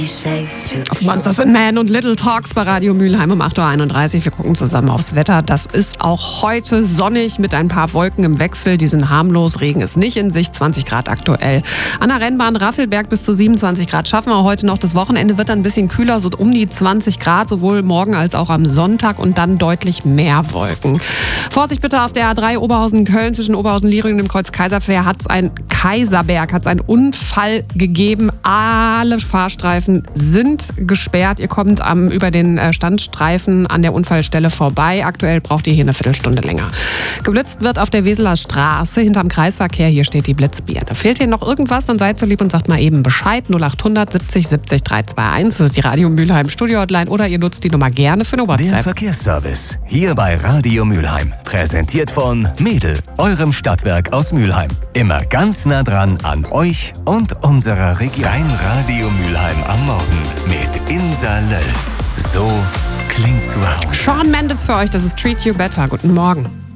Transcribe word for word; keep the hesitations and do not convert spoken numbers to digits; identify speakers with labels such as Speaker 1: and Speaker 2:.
Speaker 1: Auf Monsters and Men und Little Talks bei Radio Mülheim um acht Uhr einunddreißig. Wir gucken zusammen aufs Wetter. Das ist auch heute sonnig mit ein paar Wolken im Wechsel. Die sind harmlos. Regen ist nicht in Sicht. zwanzig Grad aktuell. An der Rennbahn Raffelberg bis zu siebenundzwanzig Grad schaffen wir heute noch. Das Wochenende wird dann ein bisschen kühler, so um die zwanzig Grad, sowohl morgen als auch am Sonntag und dann deutlich mehr Wolken. Vorsicht bitte auf der A drei Oberhausen-Köln zwischen Oberhausen-Lieringen und dem Kreuz Kaiserberg hat es ein Kaiserberg, hat es einen Unfall gegeben. Alle Fahrstreifen sind gesperrt. Ihr kommt am, über den Standstreifen an der Unfallstelle vorbei. Aktuell braucht ihr hier eine Viertelstunde länger. Geblitzt wird auf der Weseler Straße hinterm Kreisverkehr. Hier steht die Blitzbirne. Fehlt hier noch irgendwas, dann seid so lieb und sagt mal eben Bescheid. null achthundert siebzig siebzig dreihunderteinundzwanzig. Das ist die Radio Mülheim Studio Hotline oder ihr nutzt die Nummer gerne für eine WhatsApp.
Speaker 2: Der Verkehrsservice hier bei Radio Mülheim. Präsentiert von Mädel, eurem Stadtwerk aus Mülheim. Immer ganz nah dran an euch und unserer Region. Dein Radio Mülheim am Morgen mit Insa Löll. So klingt zu Hause.
Speaker 1: Shawn Mendes für euch, das ist Treat You Better. Guten Morgen.